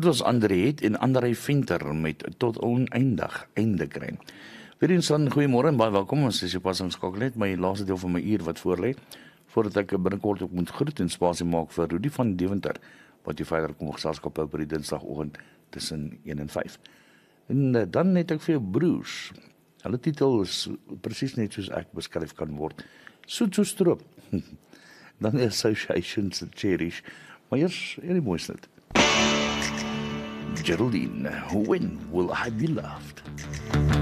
Dit was André en André Venter met Tot oneindig einde kry. Weer eens dan goeiemôre en baie welkom. Ons is pas ingeskakel net my laaste deel van my uur wat voorlê voordat ek binnekort ook moet groet en spasie maak vir Rudy van Deventer wat jy verder kom geselskap hou op die Dinsdagoggend tussen 1 en 5. En dan het ek vir jou broers. Hulle titel is presies net soos ek beskryf kan word. Soet so stroop. Dan die Associations Cherish. Maar eers die mooiste. Geraldine, when will I be loved?